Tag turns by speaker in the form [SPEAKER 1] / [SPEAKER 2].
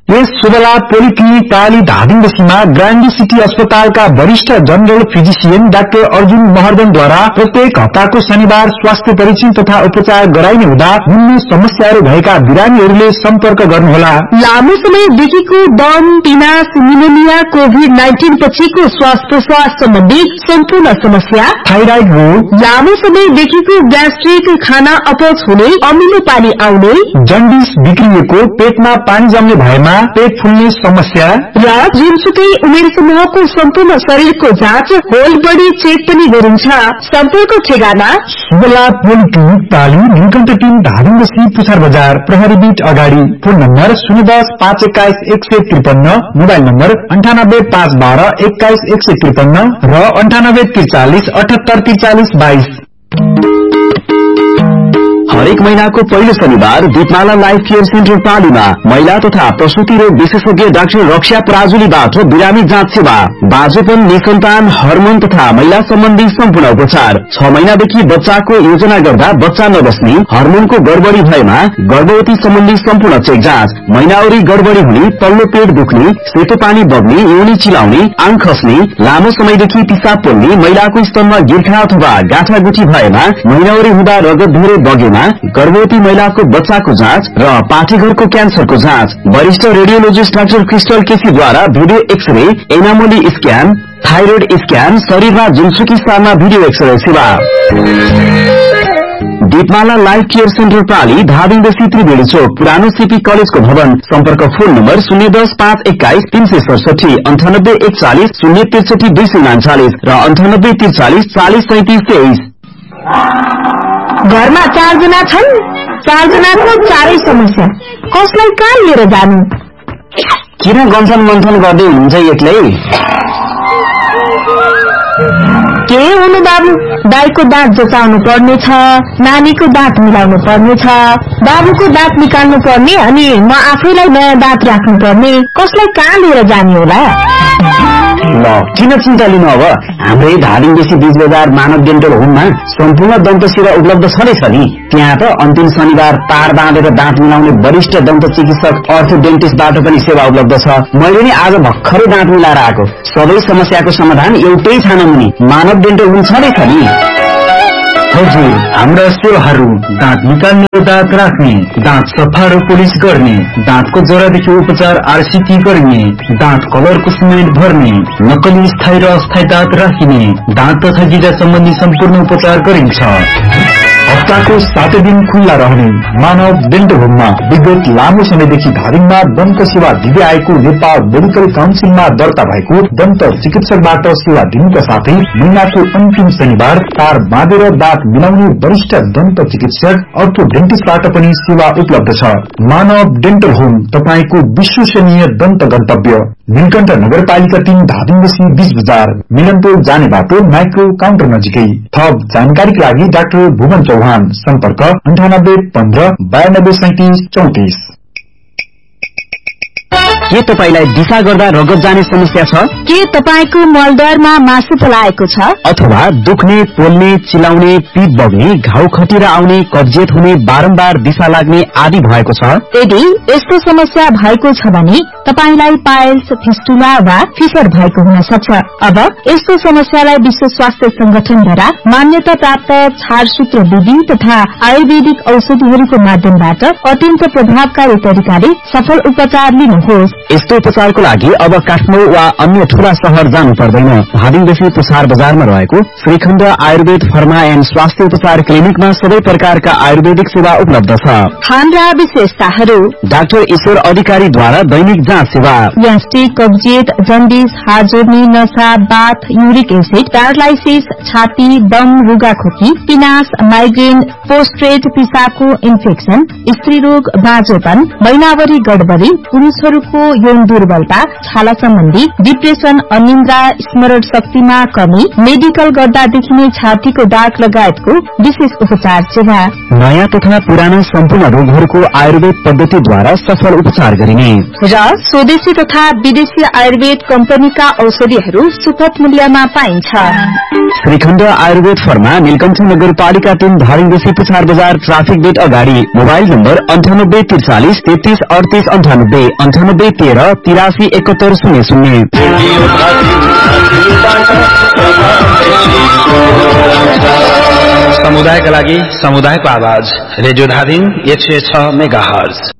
[SPEAKER 1] यस Subala polyclinic प्राली Dhading बस्तीमा ग्रान्डी city अस्पतालका वरिष्ठ जनरल फिजिशियन डाक्टर अर्जुन महर्जनद्वारा प्रत्येक हप्ताको शनिबार स्वास्थ्य परीक्षण तथा उपचार गराइने हुँदा निम्न समस्याहरू भएका बिरामीहरूले सम्पर्क गर्नुहोला।
[SPEAKER 2] लामो समयदेखिको दम, पिनास, निमोनिया, कोभिड-19 पछिको श्वास प्रश्वास सम्बन्धी सम्पूर्ण समस्या,
[SPEAKER 1] थाइराइड रोग,
[SPEAKER 2] लामो समयदेखिको ग्यास्ट्रिक, खाना अपच हुने, अमिलो पानी आउने,
[SPEAKER 1] जन्डिस बिग्रिएको, पेटमा पानी जम्ने भएमा पेट फुल्ने समस्या
[SPEAKER 2] र जुनसुकै उमेर समूहको सम्पूर्ण शरीरको जाँच, होल बडी चेक पनि गरिन्छ। सम्पर्क ठेगाना
[SPEAKER 1] सुबला पोलिक्लिनिक प्राली नीलकण्ठ 3 धादिङ बस्ती पुछार बजार प्रहरी बीट अगाडि। फोन नम्बर 010-521-153, मोबाइल नम्बर 98-512-21153 र 98-43-78-43-22।
[SPEAKER 3] हरेक महीनाको पहिलो शनिबार दीपमाला लाइफ केयर सेन्टर पालीमा महिला तथा प्रसूति रोग विशेषज्ञ डाक्टर रक्षा पराजुलीबाट बिरामी जाँच सेवा, बाजेपन, निसन्तान, हर्मोन तथा महिला सम्बन्धी सम्पूर्ण उपचार। 6 महिनादेखि बच्चाको योजना गर्दा बच्चा नबस्ने, हर्मोनको गडबडी भएमा गर्भवती सम्बन्धी सम्पूर्ण चेक जाँच, महिनावरी गडबडी हुने, तल्लो पेट दुख्ने, सेतो पानी बग्ने, योनी चिलाउने, आङ खस्ने, लामो समयदेखि पिसाब पोल्ने, महिलाको स्तनमा गिर्खा अथवा गाँठागुठी भएमा, महिनावरी हुँदा रगत धेरै बगेमा, गर्भवती महिलाको बच्चाको जाँच र पाठीघरको क्यान्सरको जाँच। वरिष्ठ radiologist doctor crystal केसीद्वारा video x-ray, एनामोली scan, thyroid scan, शरीरमा जुनसुकी स्थानमा भिडियो एक्सरे सेवा। दीपमाला लाइफ केयर सेन्टर प्राली धादिङ बस्ती त्रिवेणी चोक पुरानो सीपी कलेजको भवन। सम्पर्क फोन नम्बर 010-521-367, 98-140-063-239 र 98-43-40-37-23।
[SPEAKER 2] घरमा 4 जना छन्, 4 जनाको 4 समस्या, कसलाई कहाँ लिएर जानु?
[SPEAKER 3] किन गन्थन मन्थन गर्दै हुनुहुन्छ एक्लै?
[SPEAKER 2] के हुनु बाबु, दाइको दाँत जचाउनु पर्ने छ, नानीको दाँत मिलाउनु पर्ने छ, बाबुको दाँत निकाल्नु पर्ने, अनि म आफैलाई नयाँ दाँत राख्नु पर्ने, कसलाई कहाँ लिएर जाने होला?
[SPEAKER 3] ल किन चिन्ता लिनु, अब हाम्रै धादिङ बेसी बीच बजार मानव डेन्टल होममा सम्पूर्ण दन्त सेवा उपलब्ध छँदैछ नि। त्यहाँ त अन्तिम शनिबार तार बाँधेर दाँत मिलाउने वरिष्ठ दन्त चिकित्सक अर्थोडेन्टिस्टबाट पनि सेवा उपलब्ध छ। मैले नि आज भर्खरै दाँत मिलाएर आएको। सबै समस्याको समाधान एउटै छानामुनि मानव डेन्टल होम छँदैछ नि।
[SPEAKER 1] हजुर, हाम्रा सेवाहरू दाँत निकाल्ने र दाँत राख्ने, दाँत सफा र पोलिस गर्ने, दाँतको जरादेखि उपचार आरसीटी गर्ने, दाँत कलरको सिमेन्ट भर्ने, नक्कली स्थायी र अस्थायी दाँत राखिने, दाँत तथा गिजा सम्बन्धी सम्पूर्ण उपचार गरिन्छ। हप्ताको 7 दिन खुल्ला रहने मानव डेन्टल होममा विगत लामो समयदेखि धादिङमा दन्त सेवा दिँदै आएको नेपाल मेडिकल काउन्सिलमा दर्ता भएको दन्त चिकित्सकबाट सेवा दिनुका साथै महिनाको अन्तिम शनिबार तार बाँधेर दाँत मिलाउने वरिष्ठ दन्त चिकित्सक अर्थोडेन्टिस्टबाट पनि सेवा उपलब्ध छ। मानव डेन्टल होम तपाईको विश्वसनीय दन्त गन्तव्य, नीलकण्ठ नगरपालिका 3 धादिङ बस्ती बीच बजार, मिलनपुर जाने बाटो माइक्रो काउन्टर नजिकै। थप जानकारीका लागि डाक्टर भुवन चौहान, सम्पर्क 98-15-92-37-34।
[SPEAKER 3] के तपाईलाई दिशा गर्दा रगत जाने समस्या छ?
[SPEAKER 2] के तपाईको मलद्वारमा मासु पलाएको छ?
[SPEAKER 3] अथवा दुख्ने, पोल्ने, चिलाउने, पीप बग्ने, घाउ खटिएर आउने, कब्जियत हुने, बारम्बार दिशा लाग्ने आदि भएको छ?
[SPEAKER 2] यदि यस्तो समस्या भएको छ भने तपाईलाई पाइल्स, फिस्टुला वा फिसर भएको हुन सक्छ। अब यस्तो समस्यालाई विश्व स्वास्थ्य संगठनद्वारा मान्यता प्राप्त छाडसूत्र विधि तथा आयुर्वेदिक औषधिहरूको माध्यमबाट अत्यन्त प्रभावकारी तरिकाले सफल उपचार लिनुहोस्।
[SPEAKER 3] यस्तो उपचारको लागि अब काठमाडौँ वा अन्य ठूला शहर जानु पर्दैन। धादिङ बस्ती पुछार बजारमा रहेको श्रीखण्ड आयुर्वेद फर्मा एन्ड स्वास्थ्य उपचार क्लिनिकमा सबै प्रकारका आयुर्वेदिक सेवा उपलब्ध छ।
[SPEAKER 2] खान र विशेषताहरू: डाक्टर
[SPEAKER 3] ईश्वर अधिकारीद्वारा दैनिक जाँच सेवा,
[SPEAKER 2] ग्यास्ट्रिक, कब्जियत, जन्डिस, हाड जोड्ने, नसा, बाथ, युरिक एसिड, प्यारालाइसिस, छाती, दम, रुगाखोकी, पिनास, माइग्रेन, पोस्ट्रेट, पिसाबको इन्फेक्सन, स्त्री रोग, बाँझोपन, महिनावरी गडबडी, पुरुषहरूको यौन दुर्बलता, छाला सम्बन्धी, डिप्रेसन, अनिन्द्रा, स्मरण शक्तिमा कमी, मेडिकल गर्दा देखिने छातीको दाग लगायतको विशेष उपचार सेवा,
[SPEAKER 3] नयाँ तथा पुराना सम्पूर्ण रोगहरूको आयुर्वेद पद्धतिद्वारा सफल उपचार गरिने
[SPEAKER 2] र स्वदेशी तथा विदेशी आयुर्वेद कम्पनीका औषधिहरू सुपथ मूल्यमा पाइन्छ।
[SPEAKER 3] श्रीखण्ड आयुर्वेद फर्मा नीलकण्ठ नगरपालिका 3 धारिङदेशी पुछार बजार ट्राफिक गेट अगाडि मोबाइल नम्बर 9843 33 38 98 98 13 83 71 00।
[SPEAKER 4] समुदायका लागि समुदायको आवाज रेडियो धादिङ 106 मेगाहर्ज।